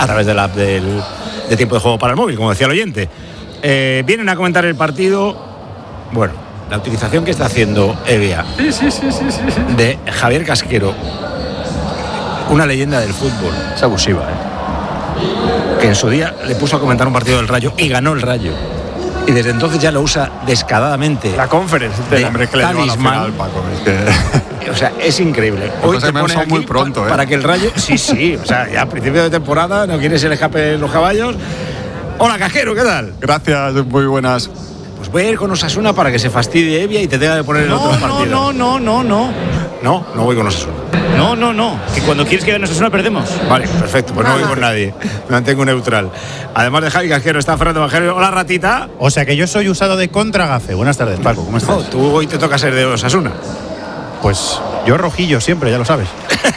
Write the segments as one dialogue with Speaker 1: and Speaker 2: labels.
Speaker 1: a través de la app de Tiempo de Juego para el móvil, como decía el oyente. Vienen a comentar el partido. Bueno, la utilización que está haciendo Evia de Javier Casquero, una leyenda del fútbol.
Speaker 2: Es abusiva,
Speaker 1: que en su día le puso a comentar un partido del Rayo y ganó el Rayo. Y desde entonces ya lo usa descaradamente.
Speaker 2: La conference
Speaker 1: de
Speaker 2: hombre, que
Speaker 1: talismán.
Speaker 2: le Paco, es que...
Speaker 1: O sea, es increíble.
Speaker 2: Hoy te pone aquí muy pronto,
Speaker 1: para que el Rayo... Sí, o sea, ya a principio de temporada no quiere se le escape los caballos. Hola, Casquero, ¿qué tal?
Speaker 2: Gracias, muy buenas.
Speaker 1: Pues voy a ir con Osasuna para que se fastidie Evia y te tenga que poner el otro partido. No voy con Osasuna.
Speaker 3: No. Que cuando quieres que gane Osasuna perdemos.
Speaker 1: Vale, perfecto. Pues no voy con nadie. Me mantengo neutral. Además de Javi Casquero está Fernando Evangelio. Hola, ratita.
Speaker 4: O sea que yo soy usado de contragafe. Buenas tardes, Paco. ¿Cómo estás?
Speaker 1: Tú hoy te toca ser de Osasuna.
Speaker 4: Pues yo rojillo siempre, ya lo sabes.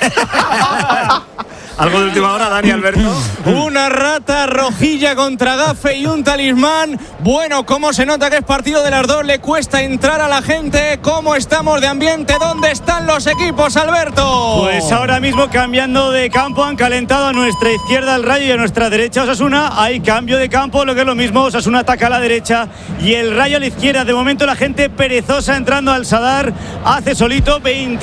Speaker 1: ¿Algo de última hora, Dani Alberto?
Speaker 3: Una rata rojilla contra Gafe y un talismán. Bueno, cómo se nota que es partido de las dos. Le cuesta entrar a la gente. ¿Cómo estamos de ambiente? ¿Dónde están los equipos, Alberto?
Speaker 5: Pues ahora mismo cambiando de campo. Han calentado a nuestra izquierda el Rayo y a nuestra derecha Osasuna. Hay cambio de campo, lo que es lo mismo. Osasuna ataca a la derecha y el Rayo a la izquierda. De momento la gente perezosa entrando al Sadar. Hace solito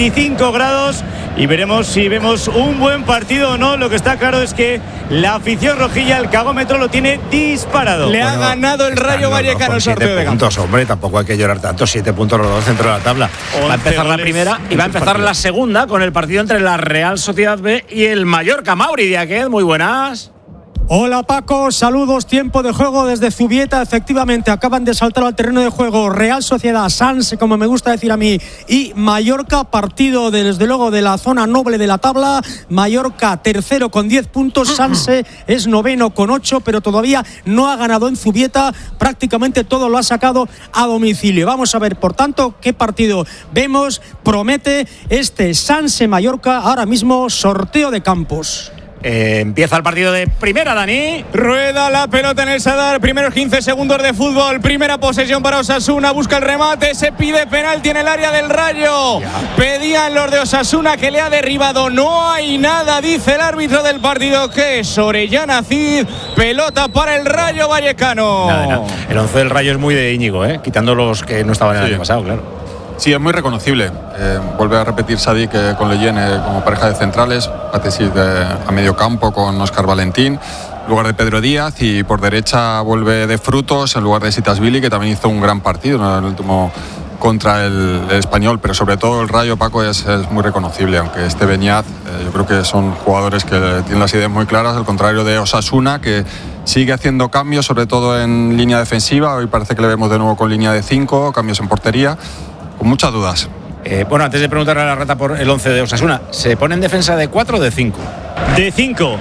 Speaker 5: 25 grados. Y veremos si vemos un buen partido o no. Lo que está claro es que la afición rojilla, el cagómetro lo tiene disparado.
Speaker 3: Le ha ganado el Rayo Vallecano el sorteo de
Speaker 1: puntos, hombre, tampoco hay que llorar tanto. 7 puntos los dos dentro de la tabla. Va a empezar la primera y va a empezar la segunda con el partido entre la Real Sociedad B y el Mallorca. Mauri Diáquez, muy buenas.
Speaker 6: Hola Paco, saludos, tiempo de juego desde Zubieta. Efectivamente, acaban de saltar al terreno de juego Real Sociedad, Sanse, como me gusta decir a mí, y Mallorca, partido desde luego de la zona noble de la tabla. Mallorca tercero con 10 puntos, Sanse es noveno con 8, pero todavía no ha ganado en Zubieta, prácticamente todo lo ha sacado a domicilio. Vamos a ver, por tanto, qué partido vemos. Promete este Sanse-Mallorca, ahora mismo sorteo de campos.
Speaker 1: Empieza el partido de primera, Dani.
Speaker 3: Rueda la pelota en el Sadar. Primeros 15 segundos de fútbol. Primera posesión para Osasuna. Busca el remate. Se pide penalti en el área del Rayo. Pedían los de Osasuna que le ha derribado. No hay nada, dice el árbitro del partido, que es Orellana Cid. Pelota para el Rayo Vallecano.
Speaker 1: Nada. El 11 del Rayo es muy de Íñigo, quitando los que no estaban el año pasado, claro.
Speaker 2: Sí, es muy reconocible. Vuelve a repetir Sadik con Leyen como pareja de centrales, Patesic a medio campo con Óscar Valentín, en lugar de Pedro Díaz, y por derecha vuelve de Frutos en lugar de Sitasvili, que también hizo un gran partido en el último contra el Español, pero sobre todo el Rayo, Paco, es muy reconocible, aunque este Beñat, yo creo que son jugadores que tienen las ideas muy claras, al contrario de Osasuna, que sigue haciendo cambios, sobre todo en línea defensiva. Hoy parece que le vemos de nuevo con línea de 5, cambios en portería, con muchas dudas.
Speaker 1: Bueno, antes de preguntarle a la rata por el 11 de Osasuna, ¿se pone en defensa de 4 o de 5?
Speaker 5: De 5.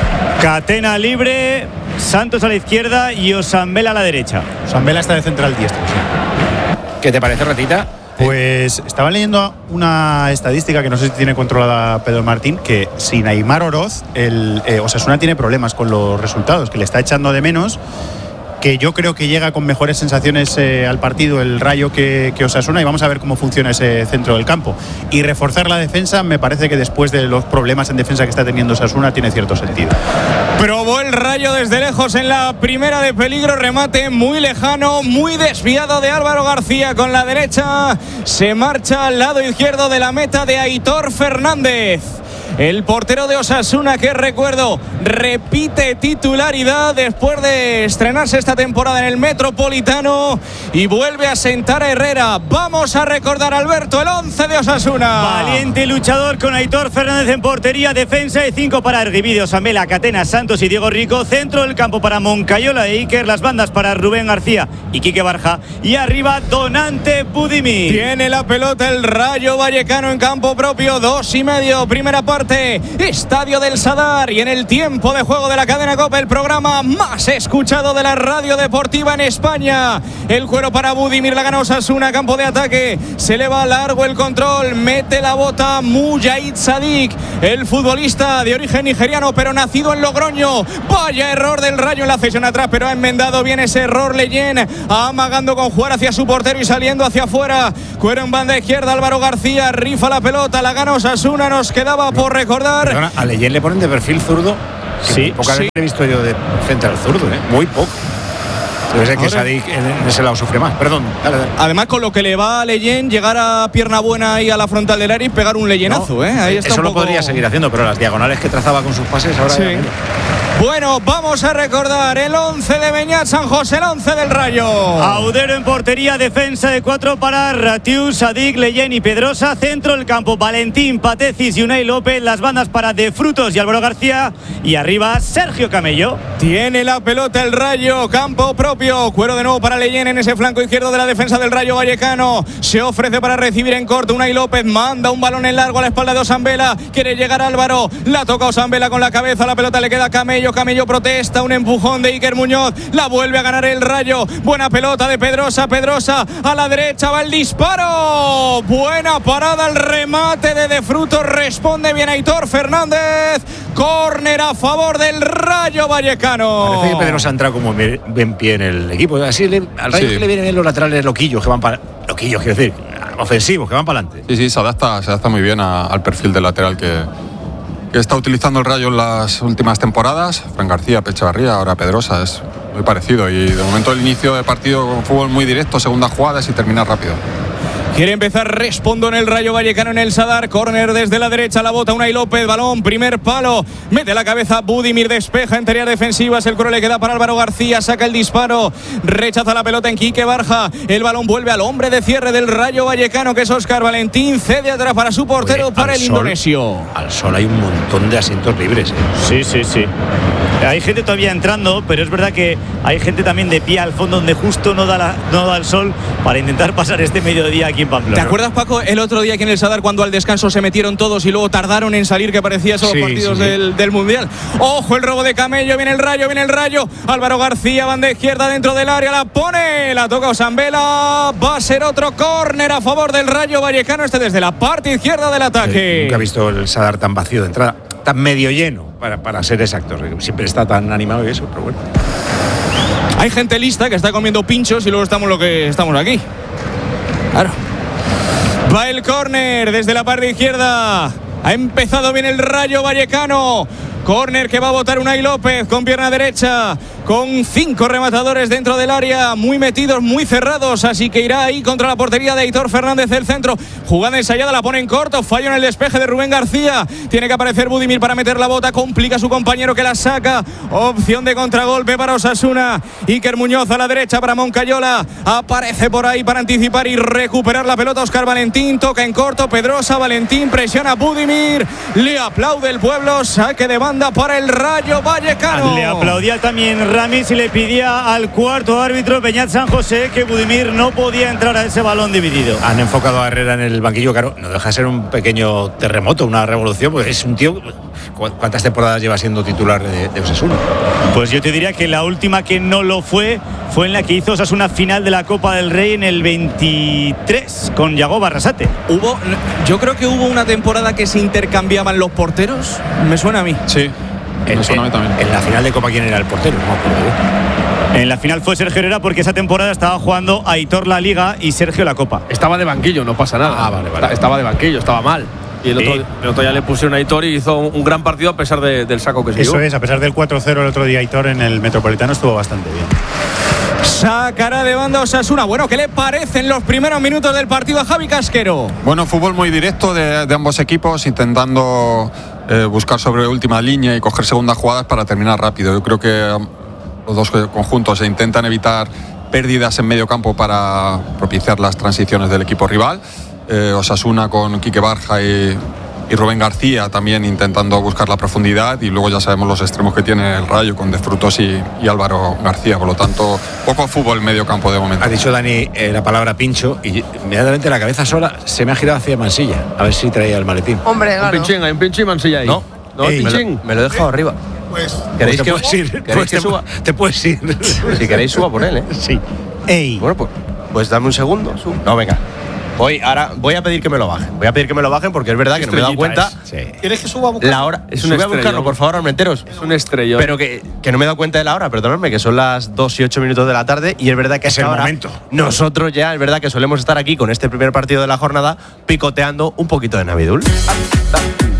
Speaker 5: Catena libre, Santos a la izquierda y Osambela a la derecha.
Speaker 4: Osambela está de central diestro.
Speaker 1: ¿Qué te parece, ratita?
Speaker 4: Pues estaba leyendo una estadística que no sé si tiene controlada Pedro Martín, que sin Aimar Oroz, Osasuna tiene problemas con los resultados, que le está echando de menos, que yo creo que llega con mejores sensaciones al partido el Rayo que Osasuna, y vamos a ver cómo funciona ese centro del campo. Y reforzar la defensa, me parece que después de los problemas en defensa que está teniendo Osasuna, tiene cierto sentido.
Speaker 3: Probó el Rayo desde lejos en la primera de peligro, remate muy lejano, muy desviado de Álvaro García con la derecha. Se marcha al lado izquierdo de la meta de Aitor Fernández. El portero de Osasuna, que recuerdo, repite titularidad después de estrenarse esta temporada en el Metropolitano y vuelve a sentar a Herrera. Vamos a recordar, Alberto, el 11 de Osasuna.
Speaker 5: Valiente luchador con Aitor Fernández en portería, defensa de 5 para Erguibidio, Osambela, Catena, Santos y Diego Rico, centro del campo para Moncayola e Iker, las bandas para Rubén García y Quique Barja, y arriba Donante Budimir.
Speaker 3: Tiene la pelota el Rayo Vallecano en campo propio, 2:30, primera parte. Estadio del Sadar, y en el tiempo de juego de la cadena COPE, el programa más escuchado de la radio deportiva en España. El cuero para Budimir, la gana Osasuna, campo de ataque, se le va largo el control, mete la bota Mujahid Sadik, el futbolista de origen nigeriano pero nacido en Logroño. Vaya error del Rayo en la cesión atrás, pero ha enmendado bien ese error Leyen, amagando con jugar hacia su portero y saliendo hacia afuera. Cuero en banda izquierda, Álvaro García rifa la pelota, la gana Osasuna. Nos quedaba por recordar.
Speaker 1: Perdona, ¿a Leyen le ponen de perfil zurdo? Sí, pocas veces he visto yo de frente al zurdo, muy poco. Debe ser que Sadik en ese lado sufre más. Perdón, dale.
Speaker 3: Además, con lo que le va a Leyen, llegar a pierna buena ahí a la frontal del área y pegar un leyenazo, Ahí está
Speaker 1: eso
Speaker 3: un
Speaker 1: lo
Speaker 3: poco...
Speaker 1: podría seguir haciendo, pero las diagonales que trazaba con sus pases ahora...
Speaker 3: Sí. Bueno, vamos a recordar el 11 de Beñat San José, el 11 del Rayo.
Speaker 5: Audero en portería, defensa de 4 para Ratiu, Sadik, Leyen y Pedrosa. Centro del campo, Valentín, Patecis y Unai López. Las bandas para De Frutos y Álvaro García. Y arriba, Sergio Camello.
Speaker 3: Tiene la pelota el Rayo, campo propio. Cuero de nuevo para Leyen en ese flanco izquierdo de la defensa del Rayo Vallecano. Se ofrece para recibir en corto. Unai López manda un balón en largo a la espalda de Osambela. Quiere llegar Álvaro. La toca Osambela con la cabeza. La pelota le queda a Camello. Camello protesta, un empujón de Iker Muñoz, la vuelve a ganar el Rayo. Buena pelota de Pedrosa, Pedrosa a la derecha va el disparo. Buena parada, el remate de Frutos, responde bien Aitor Fernández. Córner a favor del Rayo Vallecano.
Speaker 1: Parece que Pedrosa ha entrado como bien pie en el equipo. Así al Rayo que le vienen bien los laterales loquillos que van para... Loquillos, quiero decir, ofensivos, que van para adelante.
Speaker 2: Sí, se adapta muy bien al perfil del lateral que está utilizando el Rayo en las últimas temporadas. Fran García, Echevarría, ahora Pedrosa, es muy parecido. Y de momento el inicio de partido con fútbol muy directo, segunda jugada y termina rápido.
Speaker 3: Quiere empezar Respondo en el Rayo Vallecano en el Sadar. Córner desde la derecha, la bota Unai López. Balón, primer palo. Mete la cabeza Budimir, despeja en tareas defensivas. El coro le queda para Álvaro García. Saca el disparo. Rechaza la pelota en Quique Barja. El balón vuelve al hombre de cierre del Rayo Vallecano, que es Óscar Valentín. Cede atrás para su portero, para el indonesio.
Speaker 1: Al sol hay un montón de asientos libres.
Speaker 5: Sí. Hay gente todavía entrando, pero es verdad que hay gente también de pie al fondo donde justo no da el sol para intentar pasar este mediodía aquí en Pamplona.
Speaker 3: ¿Te acuerdas, Paco, el otro día aquí en el Sadar cuando al descanso se metieron todos y luego tardaron en salir, que parecía esos partidos del Mundial? Ojo, el robo de Camello, viene el Rayo. Álvaro García, banda izquierda dentro del área, la pone, la toca Osambela. Va a ser otro córner a favor del Rayo Vallecano, este desde la parte izquierda del ataque.
Speaker 1: Nunca he visto el Sadar tan vacío de entrada, tan medio lleno, para ser exacto. Siempre está tan animado y eso, pero bueno.
Speaker 3: Hay gente lista que está comiendo pinchos y luego estamos lo que estamos aquí. Claro. Va el córner desde la parte izquierda. Ha empezado bien el Rayo Vallecano. Córner que va a botar Unai López con pierna derecha, con 5 rematadores dentro del área, muy metidos, muy cerrados, así que irá ahí contra la portería de Aitor Fernández del centro. Jugada ensayada, la pone en corto, fallo en el despeje de Rubén García. Tiene que aparecer Budimir para meter la bota, complica a su compañero que la saca. Opción de contragolpe para Osasuna. Iker Muñoz a la derecha para Moncayola. Aparece por ahí para anticipar y recuperar la pelota Óscar Valentín. Toca en corto, Pedrosa, Valentín presiona a Budimir. Le aplaude el pueblo, saque de banda para el Rayo Vallecano.
Speaker 5: Le aplaudía también Ramis y le pedía al cuarto árbitro Beñat San José que Budimir no podía entrar a ese balón dividido.
Speaker 1: Han enfocado a Herrera en el banquillo, claro, no deja de ser un pequeño terremoto, una revolución, porque es un tío. ¿Cuántas temporadas lleva siendo titular de Osasuna?
Speaker 5: Pues yo te diría que la última que no lo fue en la que hizo Osasuna final de la Copa del Rey en el 23 con Yago Barrasate.
Speaker 3: Yo creo que hubo una temporada que se intercambiaban los porteros. Me suena a mí.
Speaker 2: Sí, me suena a mí también.
Speaker 1: En la final de Copa, ¿quién era el portero? No me acuerdo.
Speaker 5: En la final fue Sergio Herrera porque esa temporada estaba jugando Aitor la Liga y Sergio la Copa.
Speaker 7: Estaba de banquillo, no pasa nada.
Speaker 1: Vale.
Speaker 7: Estaba de banquillo, estaba mal. Y el otro ya le pusieron a Aitor y hizo un gran partido a pesar del saco que se
Speaker 4: llevó.
Speaker 7: Eso
Speaker 4: es, a pesar del 4-0 el otro día, Aitor en el Metropolitano estuvo bastante bien.
Speaker 3: Sacará de banda Osasuna. Bueno, ¿qué le parecen los primeros minutos del partido a Javi Casquero?
Speaker 2: Bueno, fútbol muy directo de ambos equipos, intentando buscar sobre última línea y coger segundas jugadas para terminar rápido. Yo creo que los dos conjuntos se intentan evitar pérdidas en medio campo para propiciar las transiciones del equipo rival. Osasuna con Quique Barja y Rubén García también intentando buscar la profundidad, y luego ya sabemos los extremos que tiene el Rayo con De Frutos y Álvaro García. Por lo tanto, poco fútbol en medio campo de momento.
Speaker 1: Ha dicho Dani la palabra pincho y inmediatamente la cabeza sola se me ha girado hacia Mansilla, a ver si traía el maletín.
Speaker 8: Hombre, claro.
Speaker 7: Hay un pinchín y Mansilla ahí.
Speaker 8: No,
Speaker 7: pinchín.
Speaker 8: me lo he dejado arriba.
Speaker 1: ¿Queréis que suba? Te puedes ir.
Speaker 8: Si queréis suba por él,
Speaker 1: Sí.
Speaker 8: Bueno, pues dame un segundo. No, venga. Voy a pedir que me lo bajen. Voy a pedir que me lo bajen porque es verdad que no me he dado cuenta.
Speaker 7: ¿Quieres que suba a buscarlo?
Speaker 8: La hora. Sube a buscarlo, por favor, Armenteros.
Speaker 7: Es un estrellón.
Speaker 8: Pero que no me he dado cuenta de la hora, perdonadme, que son las 2 y 8 minutos de la tarde y es verdad que
Speaker 1: es el momento.
Speaker 8: Nosotros ya, es verdad que solemos estar aquí con este primer partido de la jornada picoteando un poquito de Navidul.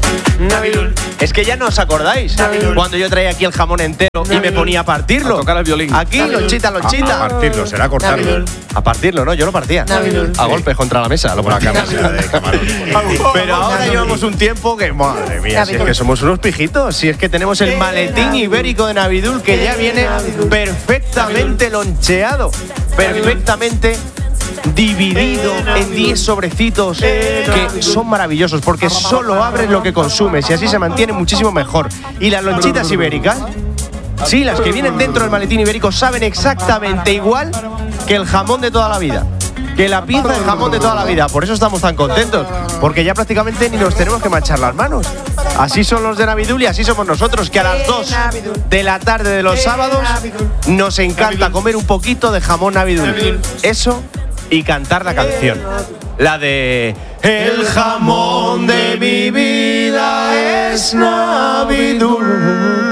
Speaker 8: Es que ya no os acordáis cuando yo traía aquí el jamón entero y me ponía a partirlo.
Speaker 7: A tocar el violín.
Speaker 8: Aquí, lonchita.
Speaker 1: A partirlo, será cortarlo.
Speaker 8: A partirlo, ¿no? Yo lo partía. A golpes contra la mesa. Lo
Speaker 1: Por
Speaker 8: partía.
Speaker 1: la cámara de camarón.
Speaker 8: Pero ahora llevamos un tiempo que, madre mía, si es que somos unos pijitos. Si es que tenemos el maletín ibérico de Navidul que ya viene perfectamente loncheado, perfectamente dividido en 10 sobrecitos que son maravillosos porque solo abres lo que consumes y así se mantiene muchísimo mejor. Y las lonchitas ibéricas, sí, las que vienen dentro del maletín ibérico saben exactamente igual que el jamón de toda la vida, que la pieza de jamón de toda la vida. Por eso estamos tan contentos, porque ya prácticamente ni nos tenemos que manchar las manos. Así son los de Navidul y así somos nosotros, que a las 2 de la tarde de los sábados nos encanta comer un poquito de jamón Navidul. Eso y cantar la canción. La de el jamón de mi vida es Navidul.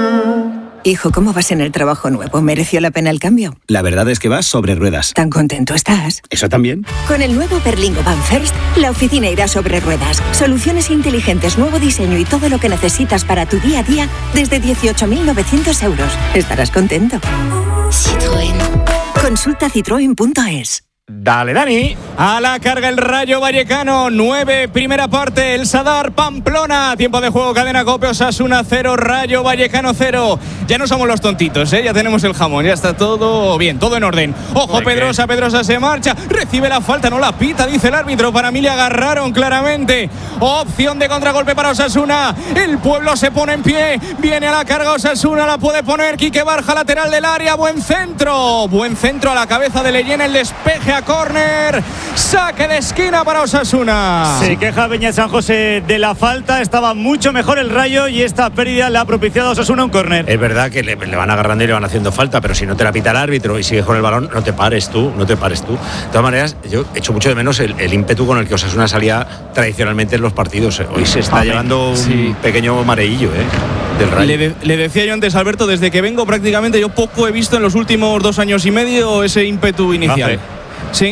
Speaker 9: Hijo, ¿cómo vas en el trabajo nuevo? ¿Mereció la pena el cambio?
Speaker 10: La verdad es que vas sobre ruedas.
Speaker 9: ¿Tan contento estás?
Speaker 10: ¿Eso también?
Speaker 9: Con el nuevo Berlingo Van First, la oficina irá sobre ruedas. Soluciones inteligentes, nuevo diseño y todo lo que necesitas para tu día a día desde 18.900 euros. Estarás contento. Citroën. Consulta citroen.es.
Speaker 1: Dale, Dani.
Speaker 3: A la carga el Rayo Vallecano, 9, primera parte, el Sadar Pamplona. Tiempo de juego, cadena COPE, Osasuna 0, Rayo Vallecano 0. Ya no somos los tontitos, ya tenemos el jamón, ya está todo bien, todo en orden. Ojo, Pedrosa se marcha, recibe la falta, no la pita, dice el árbitro. Para mí le agarraron claramente. Opción de contragolpe para Osasuna. El pueblo se pone en pie, viene a la carga Osasuna, la puede poner Quique Barja, lateral del área, buen centro a la cabeza de Leyen, el despeje a córner, saque de esquina para Osasuna.
Speaker 5: Se queja Peña San José de la falta, estaba mucho mejor el Rayo y esta pérdida le ha propiciado a Osasuna un córner.
Speaker 1: Es verdad que le van agarrando y le van haciendo falta, pero si no te la pita el árbitro y sigues con el balón, no te pares tú. De todas maneras, yo echo mucho de menos el ímpetu con el que Osasuna salía tradicionalmente en los partidos. Hoy se está llevando un pequeño mareillo del Rayo.
Speaker 3: Le decía yo antes, Alberto, desde que vengo prácticamente yo poco he visto en los últimos 2 años y medio ese ímpetu inicial. Sí.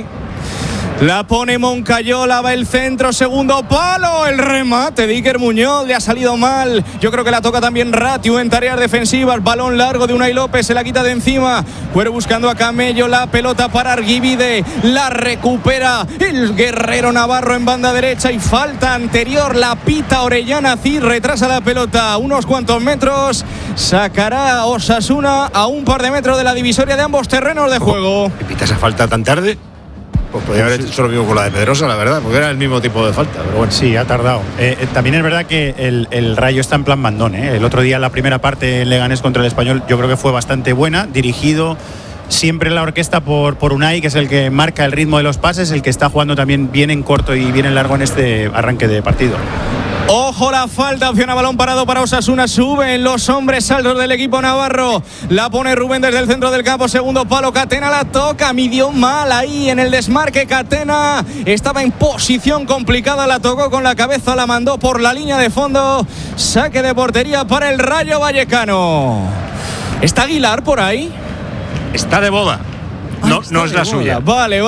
Speaker 3: La pone Moncayola, va el centro, segundo palo, el remate de Iker Muñoz, le ha salido mal. Yo creo que la toca también Ratiu en tareas defensivas. Balón largo de Unai López, se la quita de encima. Cuero buscando a Camello, la pelota para Arguibide, la recupera el guerrero navarro en banda derecha y falta anterior, la pita Orellana Cid, retrasa la pelota unos cuantos metros, sacará a Osasuna a un par de metros de la divisoria de ambos terrenos de juego.
Speaker 1: ¿Y pita esa falta tan tarde? Pues podría haber hecho lo mismo con la de Pedrosa, la verdad, porque era el mismo tipo de falta. Pero bueno.
Speaker 4: Sí, ha tardado. También es verdad que el Rayo está en plan mandón. El otro día, la primera parte en Leganés contra el Español, yo creo que fue bastante buena, dirigido siempre la orquesta por Unai, que es el que marca el ritmo de los pases, el que está jugando también bien en corto y bien en largo en este arranque de partido.
Speaker 3: Ojo la falta, opción a balón parado para Osasuna, suben los hombres saldos del equipo navarro, la pone Rubén desde el centro del campo, segundo palo, Catena la toca, midió mal ahí en el desmarque, Catena estaba en posición complicada, la tocó con la cabeza, la mandó por la línea de fondo, saque de portería para el Rayo Vallecano. ¿Está Aguilar por ahí?
Speaker 1: Está de boda, no es la suya.
Speaker 3: Vale.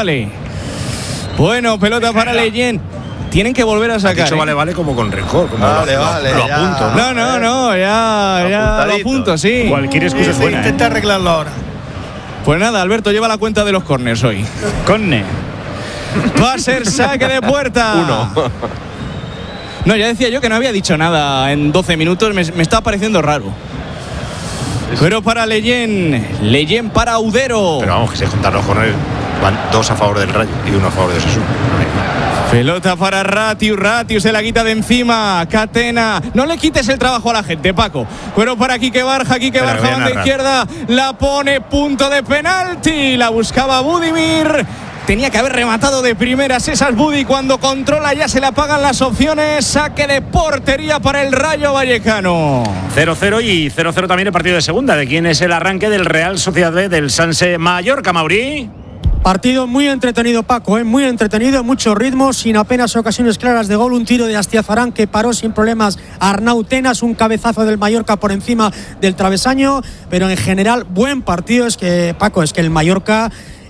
Speaker 3: Bueno, pelota para Leyen. Tienen que volver a sacar.
Speaker 1: Dicho vale como con rencor. Como
Speaker 8: vale,
Speaker 1: lo apunto, ¿no?
Speaker 3: No, ya lo apunto, sí.
Speaker 4: Cualquier excusa es buena.
Speaker 11: Intenta arreglarlo ahora.
Speaker 3: Pues nada, Alberto, lleva la cuenta de los córners hoy.
Speaker 4: Córner.
Speaker 3: Va a ser saque de puerta.
Speaker 8: 1.
Speaker 3: No, ya decía yo que no había dicho nada en 12 minutos. Me está pareciendo raro. Pero para Leyen para Udero.
Speaker 1: Pero vamos, que se juntan los córners, van 2 a favor del Rayo y 1 a favor de Osasuna.
Speaker 3: Pelota para Ratiu se la quita de encima, Catena, no le quites el trabajo a la gente, Paco. Pero para Quique Barja, banda izquierda, la pone, punto de penalti, la buscaba Budimir. Tenía que haber rematado de primeras esas Budi, cuando controla ya se le apagan las opciones, saque de portería para el Rayo Vallecano.
Speaker 1: 0-0 y 0-0 también el partido de segunda, de quién es el arranque del Real Sociedad B del Sanse Mallorca, Mauri.
Speaker 6: Partido muy entretenido, Paco, muy entretenido, mucho ritmo, sin apenas ocasiones claras de gol. Un tiro de Astiazarán que paró sin problemas a Arnau Tenas, un cabezazo del Mallorca por encima del travesaño, pero en general buen partido. Es que, Paco, el Mallorca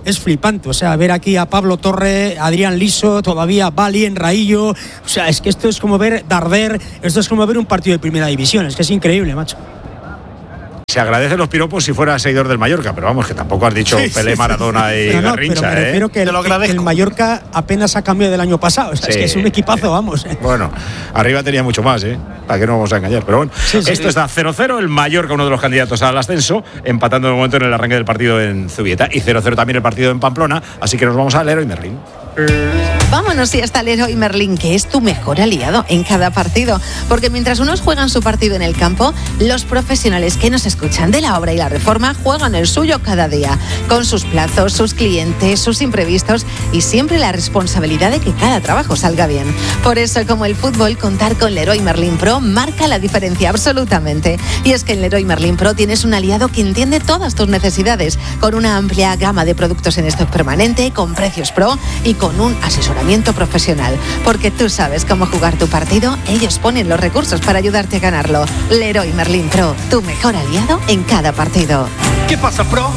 Speaker 6: es flipante. O sea, ver aquí a Pablo Torre, Adrián Liso, todavía Bali en Raillo. O sea, es que esto es como ver Darder, esto es como ver un partido de primera división. Es que es increíble, macho.
Speaker 1: Se agradecen los piropos si fuera seguidor del Mallorca, pero vamos, que tampoco has dicho Pelé, Maradona y Garrincha.
Speaker 6: Pero me refiero que el Mallorca apenas ha cambiado del año pasado. O sea, es que es un equipazo, vamos.
Speaker 1: Bueno, arriba tenía mucho más, para que no vamos a engañar. Pero bueno, esto está 0-0. El Mallorca, uno de los candidatos al ascenso, empatando de momento en el arranque del partido en Zubieta. Y 0-0 también el partido en Pamplona. Así que nos vamos al Leroy Merlin.
Speaker 11: Vámonos y hasta Leroy Merlin, que es tu mejor aliado en cada partido. Porque mientras unos juegan su partido en el campo, los profesionales que nos escuchan de la obra y la reforma juegan el suyo cada día, con sus plazos, sus clientes, sus imprevistos y siempre la responsabilidad de que cada trabajo salga bien. Por eso, como el fútbol, contar con Leroy Merlin Pro marca la diferencia absolutamente. Y es que en Leroy Merlin Pro tienes un aliado que entiende todas tus necesidades, con una amplia gama de productos en stock permanente, con precios pro y con un asesoramiento profesional. Porque tú sabes cómo jugar tu partido, ellos ponen los recursos para ayudarte a ganarlo. Leroy Merlin Pro, tu mejor aliado en cada partido.
Speaker 12: ¿Qué pasa, Pro?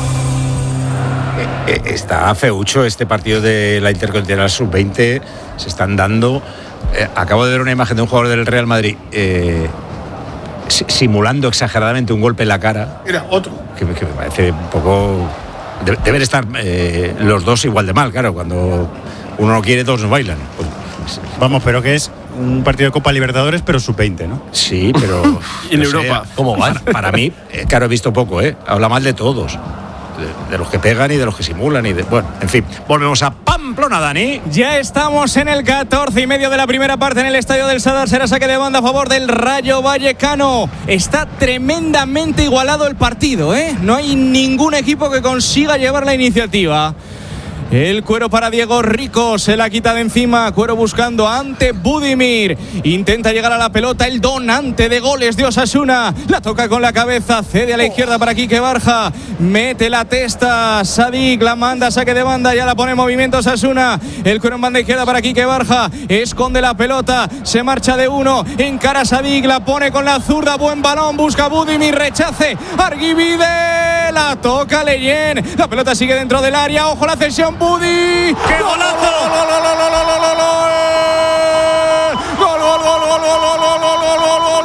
Speaker 1: Está feucho este partido de la Intercontinental Sub-20. Se están dando. Acabo de ver una imagen de un jugador del Real Madrid simulando exageradamente un golpe en la cara.
Speaker 12: Mira, otro.
Speaker 1: Que me parece un poco. Deben estar los dos igual de mal, claro. Cuando uno no quiere, todos no bailan.
Speaker 4: Vamos, pero que es un partido de Copa Libertadores, pero sub-20, ¿no?
Speaker 1: Sí, pero.
Speaker 7: ¿Y en Europa cómo van?
Speaker 1: Para mí, claro, he visto poco, habla mal de todos. De los que pegan y de los que simulan bueno, en fin, volvemos a Pamplona, Dani.
Speaker 3: Ya estamos en el 14:30 de la primera parte en el Estadio del Sadar. Será saque de banda a favor del Rayo Vallecano. Está tremendamente igualado el partido, No hay ningún equipo que consiga llevar la iniciativa. El Cuero para Diego Rico, se la quita de encima. Cuero buscando ante Budimir. Intenta llegar a la pelota el donante de goles de Osasuna. La toca con la cabeza, cede a la izquierda para Quique Barja. Mete la testa, Sadik la manda, saque de banda, ya la pone en movimiento Osasuna. El Cuero en banda izquierda para Quique Barja. Esconde la pelota, se marcha de uno. Encara Sadik, la pone con la zurda. Buen balón, busca Budimir, rechace. Arguibide, la toca Leyen. La pelota sigue dentro del área. Ojo la cesión. Budi, ¡qué golazo! ¡Gol, gol, gol, gol, gol, gol, gol, gol, gol, gol,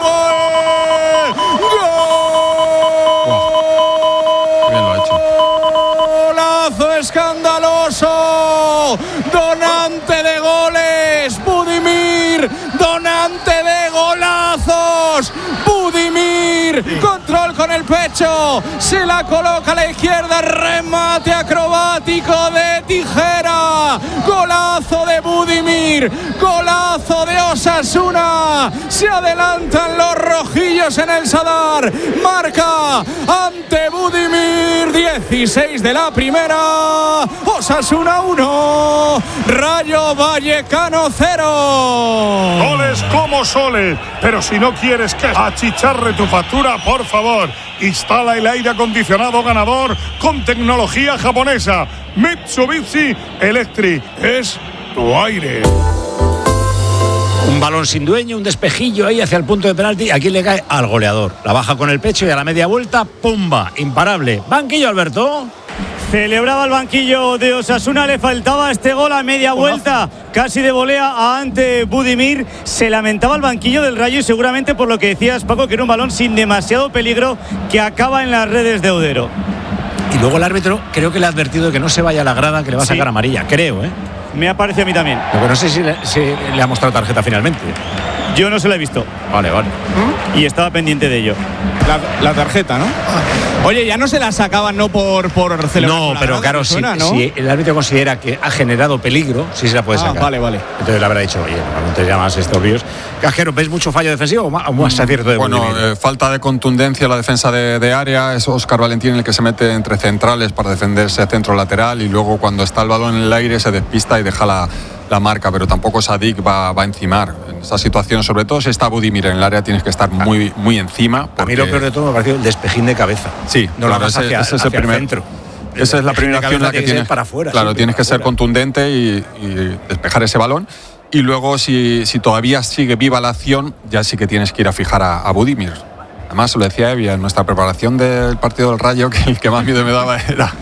Speaker 3: gol!
Speaker 2: Bien lo ha hecho.
Speaker 3: ¡Golazo escandaloso! Donante de goles, Budimir, donante de golazos, Budimir, control con el pecho, se la coloca a la izquierda, remate acrobático de tijera, golazo de Budimir, golazo de Osasuna, se adelantan los rojillos en el Sadar, marca ante Budimir, 16 de la primera, Osasuna 1, Rayo Vallecano 0.
Speaker 12: Goles como soles, pero si no quieres que achicharre tu factura, por favor, instala el aire acondicionado ganador con tecnología japonesa. Mitsubishi Electric es tu aire.
Speaker 1: Un balón sin dueño, un despejillo ahí hacia el punto de penalti. Aquí le cae al goleador. La baja con el pecho y a la media vuelta, ¡pumba! Imparable. Banquillo, Alberto.
Speaker 5: Celebraba el banquillo de Osasuna, le faltaba este gol a media vuelta, casi de volea ante Budimir. Se lamentaba el banquillo del Rayo y seguramente por lo que decías, Paco, que era un balón sin demasiado peligro que acaba en las redes de Udero.
Speaker 1: Y luego el árbitro creo que le ha advertido de que no se vaya a la grada, que le va a sacar amarilla, creo,
Speaker 5: Me ha parecido a mí también.
Speaker 1: Lo que no sé si le ha mostrado tarjeta finalmente.
Speaker 5: Yo no se la he visto.
Speaker 1: Vale.
Speaker 5: Y estaba pendiente de ello.
Speaker 3: La tarjeta, ¿no? Oye, ya no se la sacaban, ¿no? Por celebrar.
Speaker 1: No, pero claro, suena, ¿no? Si el árbitro considera que ha generado peligro, sí se la puede sacar.
Speaker 3: Vale.
Speaker 1: Entonces le habrá dicho, oye, no te llamas estos ríos. Casquero, ¿ves mucho fallo defensivo o más acierto de
Speaker 2: Bueno, falta de contundencia en la defensa de área. Es Óscar Valentín el que se mete entre centrales para defenderse centro lateral y luego cuando está el balón en el aire se despista y deja la marca, pero tampoco Sadik va a encimar. En esa situación, sobre todo si está Budimir en el área, tienes que estar muy me
Speaker 1: A mí lo peor de todo me ha parecido el despejín de cabeza.
Speaker 2: Sí,
Speaker 1: no
Speaker 2: claro,
Speaker 1: ese es el primer centro.
Speaker 2: Esa es la primera acción en la que tienes
Speaker 1: para afuera.
Speaker 2: Claro, tienes que ser contundente y despejar ese balón. Y luego, si todavía sigue viva la acción, ya sí que tienes que ir a fijar a Budimir. Además, lo decía Evia en nuestra preparación del partido del Rayo, que el que más miedo me daba era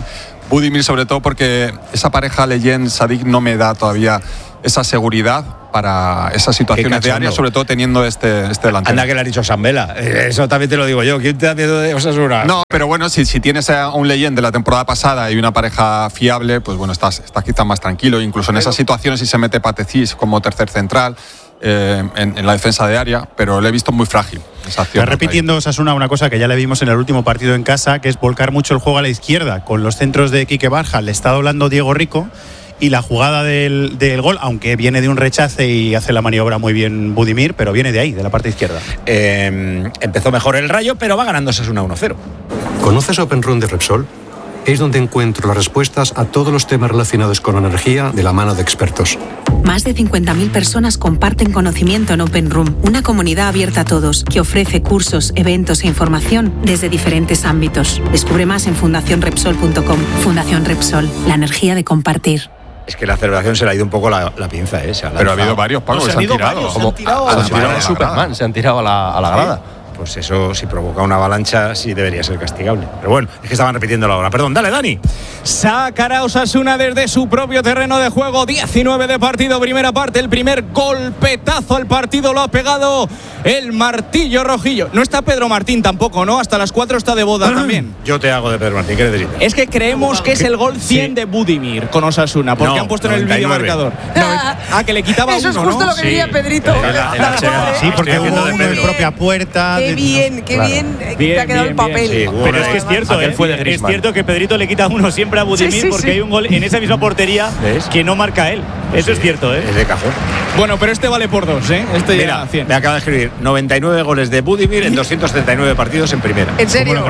Speaker 2: Budimir sobre todo porque esa pareja Leyen-Sadik no me da todavía esa seguridad para esas situaciones diarias, sobre todo teniendo este delantero.
Speaker 1: Anda que le ha dicho Sambela, eso también te lo digo yo. ¿Quién te da miedo de Osasuna?
Speaker 2: No, pero bueno, si tienes a un Leyen de la temporada pasada y una pareja fiable, pues bueno, estás quizás más tranquilo. Incluso en esas situaciones si se mete Patecís como tercer central en la defensa de área, pero le he visto muy frágil esa acción.
Speaker 4: Está repitiendo Osasuna una cosa que ya le vimos en el último partido en casa, que es volcar mucho el juego a la izquierda. Con los centros de Quique Barja le está doblando Diego Rico. Y la jugada del gol, aunque viene de un rechace y hace la maniobra muy bien Budimir, pero viene de ahí, de la parte izquierda.
Speaker 1: Empezó mejor el Rayo, pero va ganando Osasuna 1-0.
Speaker 13: ¿Conoces Open Room de Repsol? Es donde encuentro las respuestas a todos los temas relacionados con la energía de la mano de expertos.
Speaker 14: Más de 50.000 personas comparten conocimiento en Open Room, una comunidad abierta a todos que ofrece cursos, eventos e información desde diferentes ámbitos. Descubre más en fundacionrepsol.com. Fundación Repsol, la energía de compartir.
Speaker 1: Es que la celebración se le ha ido un poco la pinza,
Speaker 2: Pero ha habido varios, Paco, que se han tirado.
Speaker 8: Se han tirado a Superman, se han tirado a la grada.
Speaker 1: Pues eso, si provoca una avalancha, sí debería ser castigable. Pero bueno, es que estaban repitiendo la hora. Perdón, dale, Dani.
Speaker 3: Sacará Osasuna desde su propio terreno de juego. 19 de partido, primera parte. El primer golpetazo al partido lo ha pegado el martillo rojillo. No está Pedro Martín tampoco, ¿no? Hasta las 4 está de boda también.
Speaker 1: Yo te hago de Pedro Martín, ¿qué necesitas?
Speaker 3: Es que creemos que es el gol 100 de Budimir con Osasuna, porque han puesto 99. En el videomarcador. Que le quitaba
Speaker 15: eso
Speaker 3: uno,
Speaker 15: es justo
Speaker 3: ¿no?
Speaker 15: lo que diría Pedrito.
Speaker 4: Sí, porque hubo uno en propia puerta.
Speaker 15: Qué bien te ha quedado el papel.
Speaker 4: Sí,
Speaker 5: pero es que es cierto, es cierto que Pedrito le quita uno siempre a Budimir porque hay un gol en esa misma portería que no marca él. Eso es cierto,
Speaker 1: Es de cajón.
Speaker 3: Bueno, pero este vale por 2, ¿eh? Este
Speaker 1: mira, 100. Me acaba de escribir 99 goles de Budimir en 239 partidos en primera.
Speaker 15: ¿En serio?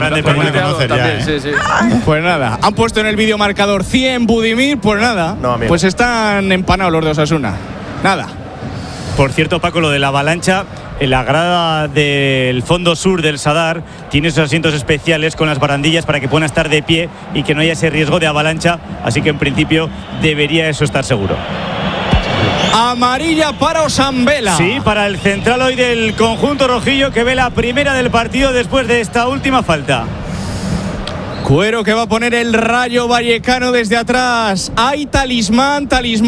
Speaker 3: Pues nada, han puesto en el vídeo marcador 100 Budimir, pues nada. No, pues están empanados los de Osasuna. Nada.
Speaker 5: Por cierto, Paco, lo de la avalancha, en la grada del fondo sur del Sadar tiene esos asientos especiales con las barandillas para que puedan estar de pie y que no haya ese riesgo de avalancha, así que en principio debería eso estar seguro.
Speaker 3: Amarilla para Osambela.
Speaker 5: Sí, para el central hoy del conjunto rojillo, que ve la primera del partido después de esta última falta.
Speaker 3: Cuero que va a poner el Rayo Vallecano desde atrás. Hay talismán.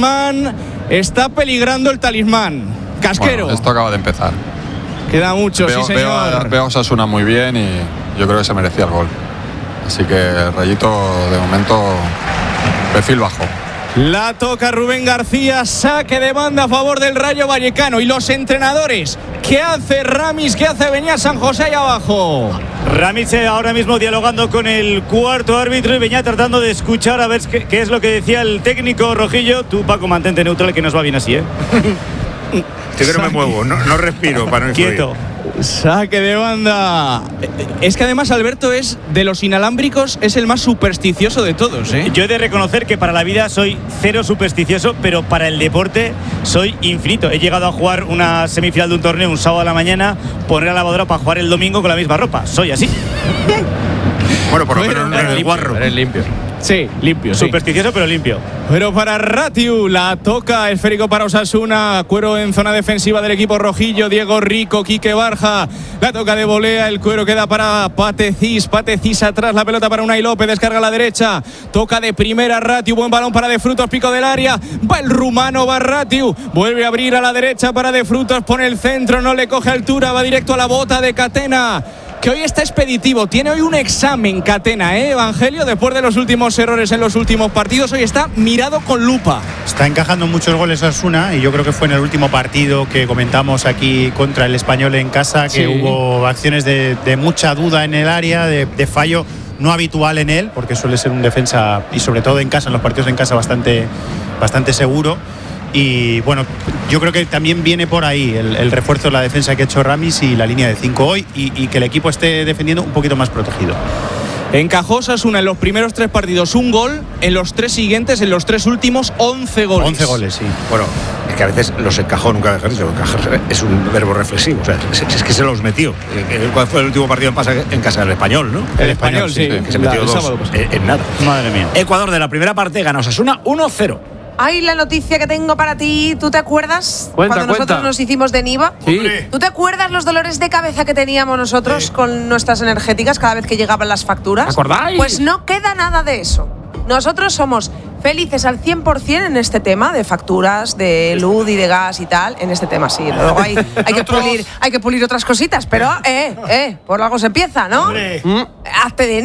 Speaker 3: Está peligrando el talismán. Casquero.
Speaker 2: Bueno, esto acaba de empezar.
Speaker 3: Queda mucho, sí señor.
Speaker 2: Veo a Osasuna muy bien y yo creo que se merecía el gol. Así que el Rayito de momento perfil bajo.
Speaker 3: La toca Rubén García, saque de banda a favor del Rayo Vallecano. Y los entrenadores, ¿qué hace Ramis? ¿Qué hace Beñat San José ahí abajo?
Speaker 5: Ramis ahora mismo dialogando con el cuarto árbitro y Beñat tratando de escuchar a ver qué es lo que decía el técnico rojillo. Tú, Paco, mantente neutral, que nos va bien así, ¿eh?
Speaker 1: Yo que no me muevo, no respiro para no influir.
Speaker 5: Quieto.
Speaker 3: Saque de banda. Es que además Alberto es de los inalámbricos, es el más supersticioso de todos, ¿eh?
Speaker 5: Yo he de reconocer que para la vida soy cero supersticioso, pero para el deporte soy infinito. He llegado a jugar una semifinal de un torneo un sábado a la mañana, poner a la lavadora para jugar el domingo con la misma ropa. Soy así.
Speaker 1: Bueno, por lo menos no eres guarro.
Speaker 8: Eres limpio.
Speaker 3: Sí, limpio.
Speaker 5: Supersticioso, pero limpio.
Speaker 3: Pero para Ratiu, la toca esférico para Osasuna. Cuero en zona defensiva del equipo rojillo. Diego Rico, Quique Barja. La toca de volea. El Cuero queda para Patecís. Patecís atrás. La pelota para Unai López. Descarga a la derecha. Toca de primera Ratiu. Buen balón para De Frutos. Pico del área. Va el rumano. Va Ratiu. Vuelve a abrir a la derecha para De Frutos. Pone el centro. No le coge altura. Va directo a la bota de Catena, que hoy está expeditivo. Tiene hoy un examen Catena, Evangelio, después de los últimos errores en los últimos partidos. Hoy está mirado con lupa.
Speaker 4: Está encajando muchos goles Osasuna y yo creo que fue en el último partido que comentamos aquí contra el Español en casa, que hubo acciones de mucha duda en el área, de fallo no habitual en él, porque suele ser un defensa, y sobre todo en casa, en los partidos en casa, bastante seguro. Y bueno, yo creo que también viene por ahí el refuerzo de la defensa que ha hecho Ramis y la línea de 5 hoy, y que el equipo esté defendiendo un poquito más protegido.
Speaker 3: Encajó Osasuna en los primeros 3 partidos un gol, en los 3 siguientes, en los 3 últimos, 11 goles.
Speaker 4: 11 goles, sí.
Speaker 1: Bueno, es que a veces los encajó, nunca dejar dicho. Encajar es un verbo reflexivo. O sea, es que se los metió. ¿Cuál fue el último partido en casa del Español, no?
Speaker 3: El Español, sí.
Speaker 1: Que se metió 2 en nada.
Speaker 5: Madre mía.
Speaker 1: Ecuador de la primera parte gana Osasuna 1-0.
Speaker 15: Ay, la noticia que tengo para ti, ¿tú te acuerdas? Cuando nosotros nos hicimos de Niva.
Speaker 8: Sí.
Speaker 15: ¿Tú te acuerdas los dolores de cabeza que teníamos nosotros con nuestras energéticas cada vez que llegaban las facturas?
Speaker 8: ¿Acordáis?
Speaker 15: Pues no queda nada de eso. nosotros somos felices al 100% en este tema de facturas, de luz y de gas y tal. En este tema sí. Luego hay que pulir otras cositas, pero por algo se empieza, ¿no? Hazte de